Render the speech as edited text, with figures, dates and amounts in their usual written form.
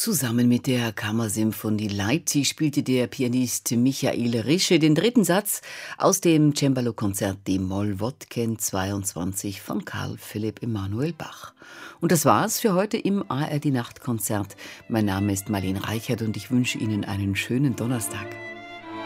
Zusammen mit der Kammersymphonie Leipzig spielte der Pianist Michael Rische den dritten Satz aus dem Cembalo-Konzert D-Moll Wodken 22 von Karl Philipp Emanuel Bach. Und das war's für heute im ARD Nachtkonzert. Mein Name ist Marlene Reichert und ich wünsche Ihnen einen schönen Donnerstag.